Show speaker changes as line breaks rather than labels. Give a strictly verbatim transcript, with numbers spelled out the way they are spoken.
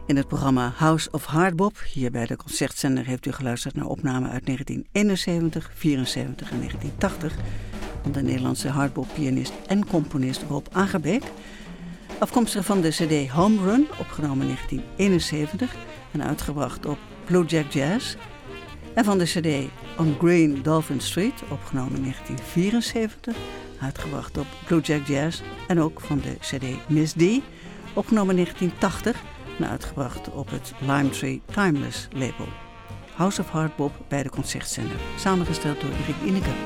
In het programma House of Hardbop, hier bij de Concertzender, heeft u geluisterd naar opnamen uit negentien eenenzeventig, vierenzeventig en negentien tachtig van de Nederlandse hardbop-pianist en componist Rob Agerbeek. Afkomstig van de cd Home Run, opgenomen in negentien eenenzeventig en uitgebracht op Blue Jack Jazz. En van de cd On Green Dolphin Street, opgenomen in negentien vierenzeventig, uitgebracht op Blue Jack Jazz. En ook van de cd Miss D, opgenomen in negentien tachtig en uitgebracht op het Lime Tree Timeless label. House of Hardbop bij de Concertzender, samengesteld door Erik Ineke.